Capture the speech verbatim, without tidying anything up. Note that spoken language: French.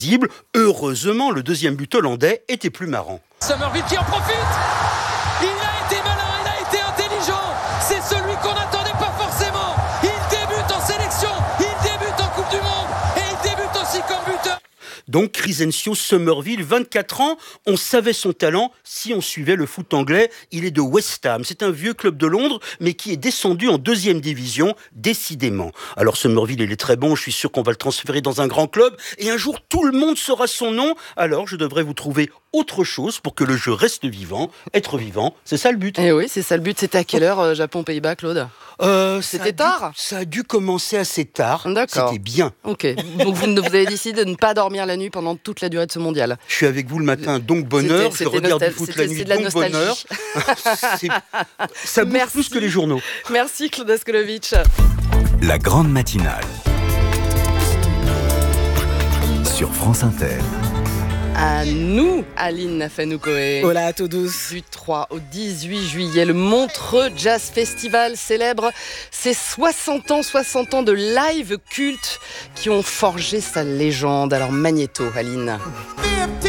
Heureusement, le deuxième but hollandais était plus marrant. Summerville qui en profite. Il a été malin, il a été intelligent. C'est celui qu'on n'attendait pas forcément. Il débute en sélection, il débute en Coupe du Monde et il débute aussi comme buteur. Donc Crysencio Summerville, vingt-quatre ans, on savait son talent si on suivait le foot anglais. Il est de West Ham, c'est un vieux club de Londres, mais qui est descendu en deuxième division, décidément. Alors Summerville, il est très bon, je suis sûr qu'on va le transférer dans un grand club, et un jour tout le monde saura son nom, alors je devrais vous trouver autre chose pour que le jeu reste vivant. Être vivant, c'est ça le but. Et oui, c'est ça le but. C'était à quelle heure, euh, Japon-Pays-Bas, Claude euh, C'était tard dû, Ça a dû commencer assez tard. D'accord. C'était bien. Ok, donc vous, vous avez décidé de ne pas dormir la nuit pendant toute la durée de ce mondial. Je suis avec vous le matin, donc bonheur. C'était, je c'était regarde nostal- du foot c'était, la nuit, c'est de la donc nostalgie. bonheur. c'est, ça bouffe Merci. plus que les journaux. Merci Claude Askolovitch. La grande matinale sur France Inter. À nous, Aline Nafanoukoé. Hola à tous. Du trois au dix-huit juillet, le Montreux Jazz Festival célèbre ses soixante ans, soixante ans de live culte qui ont forgé sa légende. Alors Magnéto, Aline.